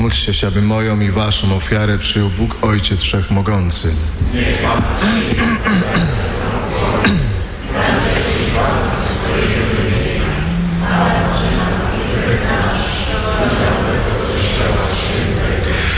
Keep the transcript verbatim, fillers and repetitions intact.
Módlcie się, aby moją i waszą ofiarę przyjął Bóg Ojciec Wszechmogący. Niech Pan